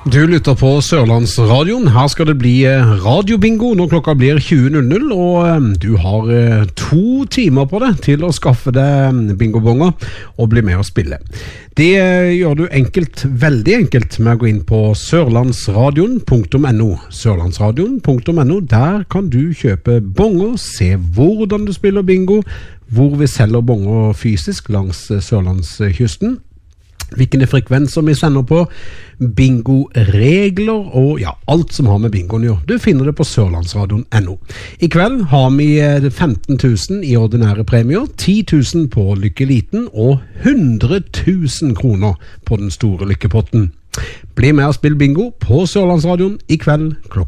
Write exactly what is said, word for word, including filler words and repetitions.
Du lytter på Sørlandsradioen. Her skal det bli radiobingo når klokka blir tjue null null, og du har to timer på det til å skaffe deg bingobonger og bli med og spille. Det gjør du enkelt, veldig enkelt, med å gå inn på sørlandsradion punktum no. sørlandsradion punktum no. Der kan du kjøpe bonger, se hvordan du spiller bingo, hvor vi selger bonger fysisk langs Sørlandskysten, hvilke frekvenser vi sender på, bingo-regler og ja, alt som har med bingoen å gjøre. Du finner det på sørlandsradion punktum no. I kveld har vi femten tusen i ordinære premier, ti tusen på Lykkeliten og hundre tusen kroner på den store lykkepotten. Bli med og spill bingo på Sørlandsradioen i kveld klokka